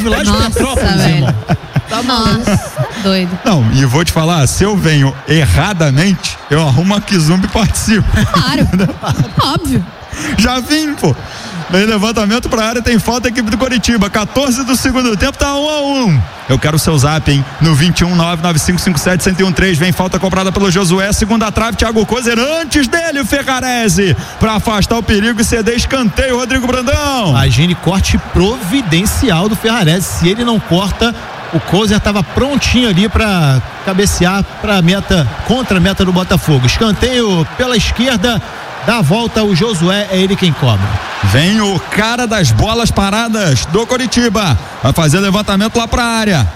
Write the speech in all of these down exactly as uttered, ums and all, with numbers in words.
Vive lá de Nossa, Petrópolis, velho. irmão. Tá Nossa, doido. Não, e vou te falar, se eu venho erradamente, eu arrumo a Kizumba e participo. Claro. Óbvio. Já vim, pô. Vem levantamento pra área, tem falta, equipe do Coritiba. quatorze do segundo tempo, tá um a um. Eu quero o seu zap, hein? No vinte e um, nove nove cinco cinco sete, zero um um três. Vem falta cobrada pelo Josué. Segunda trave, Thiago Kozer. Antes dele, o Ferrarese. Pra afastar o perigo e ceder escanteio, Rodrigo Brandão. Imagine corte providencial do Ferrarese. Se ele não corta, o Kozer estava prontinho ali para cabecear para a meta, contra a meta do Botafogo. Escanteio pela esquerda. Dá a volta o Josué, é ele quem cobra. Vem o cara das bolas paradas do Coritiba. Vai fazer levantamento lá pra área.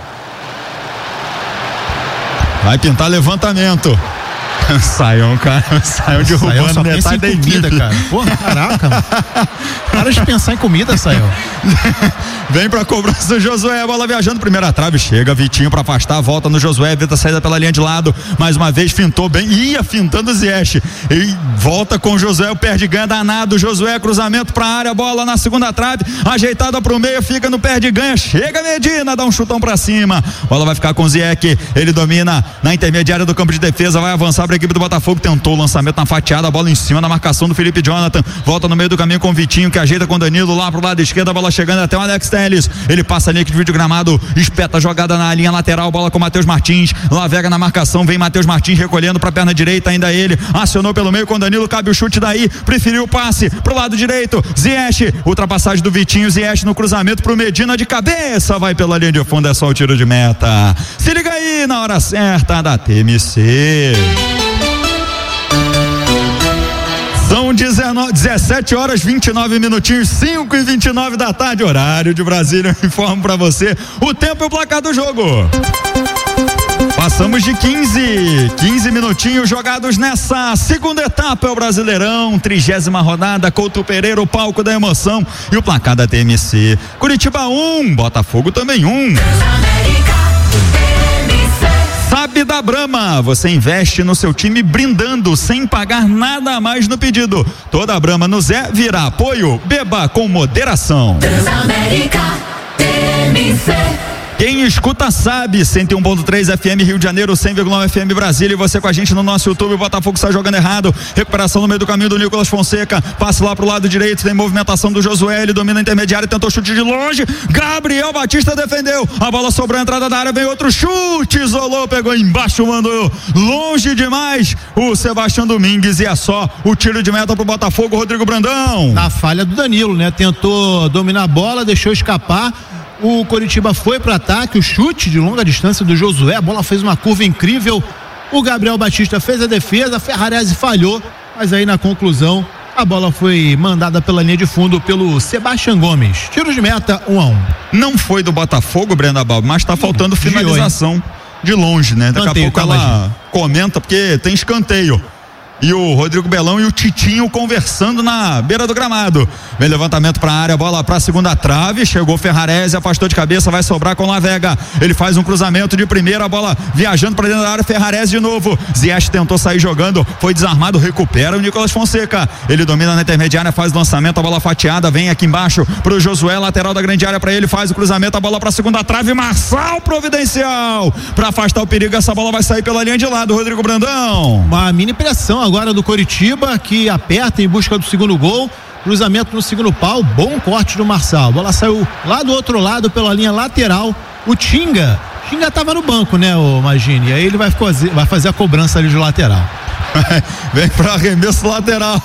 Vai pintar levantamento. Saiam, cara. Saiam derrubando só metade da comida, equipe. cara. Porra, caraca. Mano. Para de pensar em comida, Saião. Vem pra cobrança o Josué, bola viajando, primeira trave, chega Vitinho pra afastar, volta no Josué, evita a saída pela linha de lado, mais uma vez fintou bem, ia fintando o Ziyech, e volta com o Josué, o perde ganha danado, Josué, cruzamento pra área, bola na segunda trave, ajeitada pro meio, fica no perde ganha, chega Medina, dá um chutão pra cima, bola vai ficar com o Ziyech, ele domina na intermediária do campo de defesa, vai avançar pra equipe do Botafogo, tentou o lançamento na fatiada, a bola em cima da marcação do Felipe Jonathan, volta no meio do caminho com o Vitinho, que ajeita com o Danilo lá pro lado esquerdo, a bola chegando até o Alex Telles, ele passa a linha que divide o gramado, espeta a jogada na linha lateral, bola com o Matheus Martins, Lavega na marcação, vem Matheus Martins recolhendo pra perna direita, ainda ele, acionou pelo meio com o Danilo, cabe o chute daí, preferiu o passe pro lado direito, Ziyech, ultrapassagem do Vitinho, Ziyech no cruzamento pro Medina de cabeça, vai pela linha de fundo, é só o tiro de meta, se liga aí na hora certa da T M C. São dezessete horas, vinte e nove minutinhos, cinco e vinte e nove da tarde, horário de Brasília. Eu informo pra você o tempo e o placar do jogo. Passamos de quinze, quinze minutinhos jogados nessa segunda etapa. É o Brasileirão, trigésima rodada. Couto Pereira, o palco da emoção. E o placar da T M C: Curitiba um, Botafogo também um. Sabe da Brahma, você investe no seu time brindando sem pagar nada a mais no pedido. Toda a Brahma no Zé vira apoio, beba com moderação. Transamérica T M C. Quem escuta sabe, cento e um ponto três F M Rio de Janeiro, cem vírgula um F M Brasília, e você com a gente no nosso YouTube. O Botafogo está jogando errado, recuperação no meio do caminho do Nicolas Fonseca, passe lá pro lado direito, tem movimentação do Josué, ele domina a intermediária, tentou chute de longe, Gabriel Batista defendeu, a bola sobrou a entrada da área, vem outro chute, isolou, pegou embaixo, mandou longe demais o Sebastião Domingues, e é só o tiro de meta pro Botafogo, Rodrigo Brandão. Na falha do Danilo, né? Tentou dominar a bola, deixou escapar. O Coritiba foi para ataque, o chute de longa distância do Josué, a bola fez uma curva incrível, o Gabriel Batista fez a defesa, Ferrarese falhou, mas aí na conclusão a bola foi mandada pela linha de fundo pelo Sebastião Gomes. Tiro de meta, um a um. Não foi do Botafogo, Brenda Balbi, mas tá faltando finalização de longe, né? Daqui Escanteio, a pouco ela comenta, porque tem escanteio. E o Rodrigo Belão e o Titinho conversando na beira do gramado. Vem levantamento pra área, bola pra segunda trave, chegou Ferrarese, afastou de cabeça, vai sobrar com Lavega. Ele faz um cruzamento de primeira, bola viajando pra dentro da área, Ferrarese de novo. Ziyech tentou sair jogando, foi desarmado, recupera o Nicolas Fonseca. Ele domina na intermediária, faz o lançamento, a bola fatiada, vem aqui embaixo pro Josué, lateral da grande área pra ele, faz o cruzamento, a bola pra segunda trave, Marçal providencial. Pra afastar o perigo, essa bola vai sair pela linha de lado, Rodrigo Brandão. Uma mini pressão agora do Coritiba, que aperta em busca do segundo gol, cruzamento no segundo pau, bom corte do Marçal, a bola saiu lá do outro lado pela linha lateral, o Tinga, Tinga tava no banco, né, o Magini, aí ele vai fazer, vai fazer a cobrança ali de lateral. Vem para arremesso lateral.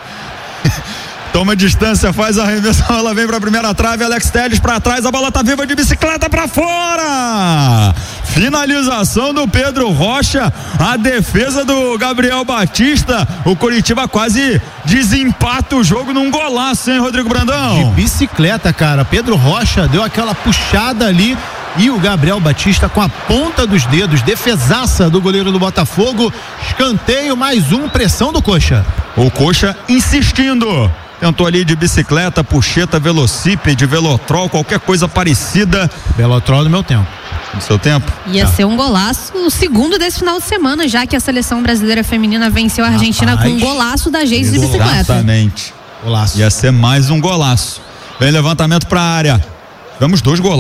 Toma distância, faz a arremesso, ela vem pra primeira trave, Alex Telles pra trás, a bola tá viva de bicicleta pra fora. Finalização do Pedro Rocha, a defesa do Gabriel Batista, o Coritiba quase desempata o jogo num golaço, hein, Rodrigo Brandão? De bicicleta, cara, Pedro Rocha deu aquela puxada ali e o Gabriel Batista com a ponta dos dedos, defesaça do goleiro do Botafogo, escanteio, mais um, pressão do Coxa. O Coxa insistindo. Tentou ali de bicicleta, puxeta, velocípede, velotrol, qualquer coisa parecida. Velotrol do meu tempo. No seu tempo? Ia ah. ser um golaço, o segundo desse final de semana, já que a seleção brasileira feminina venceu a Argentina. Rapaz, com um golaço da Geise de bicicleta. Exatamente. Golaço. Ia ser mais um golaço. Vem levantamento pra área. Vamos dois golaços.